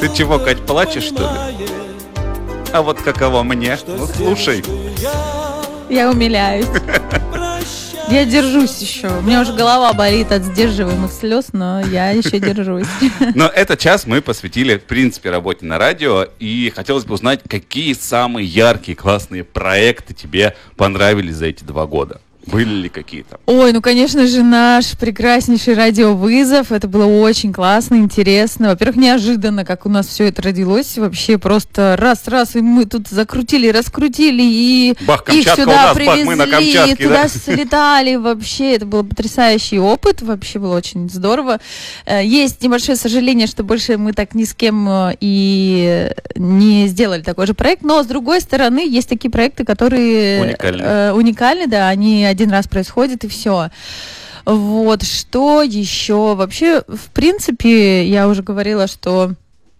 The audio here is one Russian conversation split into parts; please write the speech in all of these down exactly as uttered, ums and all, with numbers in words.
Ты чего, Кать, плачешь, что ли? А вот каково мне? Ну, слушай. Я умиляюсь. Я держусь еще. У меня уже голова болит от сдерживаемых слез, но я еще держусь. Но этот час мы посвятили, в принципе, работе на радио. И хотелось бы узнать, какие самые яркие, классные проекты тебе понравились за эти два года? Были ли какие-то? Ой, ну, конечно же, наш прекраснейший радиовызов. Это было очень классно, интересно. Во-первых, неожиданно, как у нас все это родилось. Вообще просто раз-раз, и мы тут закрутили, раскрутили, и бах, их Камчатка сюда у нас, привезли, бах, мы на Камчатке, туда да? слетали. Вообще, это был потрясающий опыт. Вообще было очень здорово. Есть небольшое сожаление, что больше мы так ни с кем и не сделали такой же проект. Но, с другой стороны, есть такие проекты, которые уникальны, э, уникальны, да, они один раз происходит, и все. Вот, что еще? Вообще, в принципе, я уже говорила, что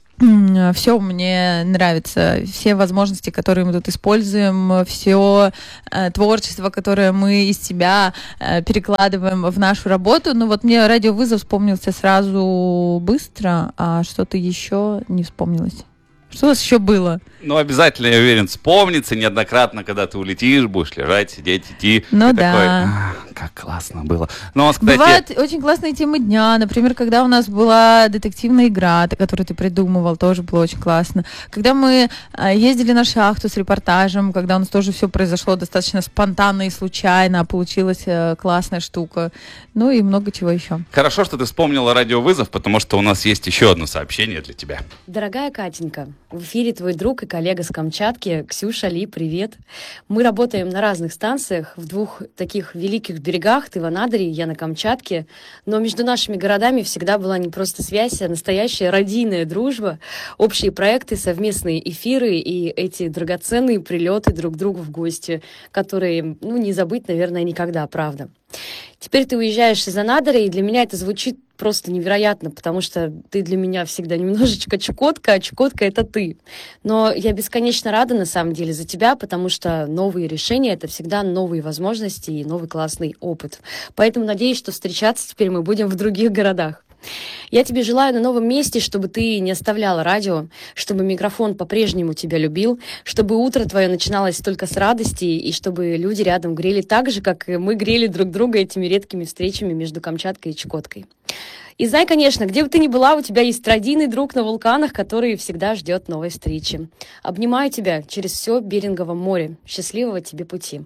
все мне нравится, все возможности, которые мы тут используем, все э, творчество, которое мы из себя э, перекладываем в нашу работу. Ну вот мне радиовызов вспомнился сразу быстро, а что-то еще не вспомнилось. Что у нас еще было? Ну, обязательно, я уверен, вспомнится неоднократно, когда ты улетишь, будешь лежать, сидеть, идти. Ну и да. Такой, как классно было. Но, кстати... Бывают очень классные темы дня. Например, когда у нас была детективная игра, которую ты придумывал, тоже было очень классно. Когда мы ездили на шахту с репортажем, когда у нас тоже все произошло достаточно спонтанно и случайно, а получилась классная штука. Ну и много чего еще. Хорошо, что ты вспомнила радиовызов, потому что у нас есть еще одно сообщение для тебя. Дорогая Катенька, в эфире твой друг и коллега с Камчатки, Ксюша Ли, привет. Мы работаем на разных станциях, в двух таких великих берегах, ты в Анадыре, я на Камчатке, но между нашими городами всегда была не просто связь, а настоящая родийная дружба, общие проекты, совместные эфиры и эти драгоценные прилеты друг к другу в гости, которые, ну, не забыть, наверное, никогда, правда. Теперь ты уезжаешь из Анадыря, и для меня это звучит просто невероятно, потому что ты для меня всегда немножечко Чукотка, а Чукотка — это ты. Но я бесконечно рада, на самом деле, за тебя, потому что новые решения — это всегда новые возможности и новый классный опыт. Поэтому надеюсь, что встречаться теперь мы будем в других городах. Я тебе желаю на новом месте, чтобы ты не оставляла радио, чтобы микрофон по-прежнему тебя любил, чтобы утро твое начиналось только с радости, и чтобы люди рядом грели так же, как и мы грели друг друга этими редкими встречами между Камчаткой и Чукоткой. И знай, конечно, где бы ты ни была, у тебя есть родийный друг на вулканах, который всегда ждет новой встречи. Обнимаю тебя через все Берингово море. Счастливого тебе пути.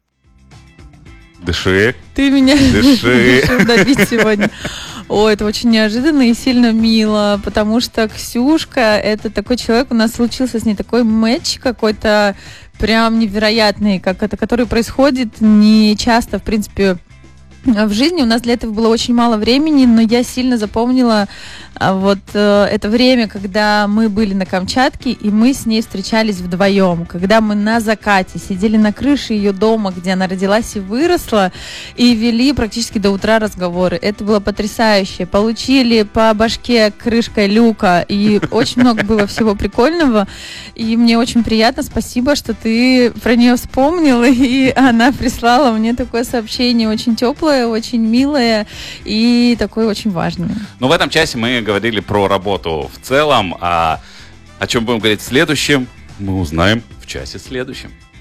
Дыши. Ты меня Дыши. решил добить сегодня. Ой, это очень неожиданно и сильно мило, потому что Ксюшка — это такой человек, у нас случился с ней такой матч какой-то прям невероятный, как это, который происходит не часто, в принципе, в жизни. У нас для этого было очень мало времени, но я сильно запомнила а, вот э, это время, когда мы были на Камчатке, и мы с ней встречались вдвоем, когда мы на закате сидели на крыше ее дома, где она родилась и выросла, и вели практически до утра разговоры. Это было потрясающе. Получили по башке крышкой люка, и очень много было всего прикольного, и мне очень приятно. Спасибо, что ты про нее вспомнила, и она прислала мне такое сообщение очень теплое, очень милое и такое очень важное. Ну, в этом часе мы говорили про работу в целом, а о чем будем говорить в следующем, мы узнаем в часе следующем.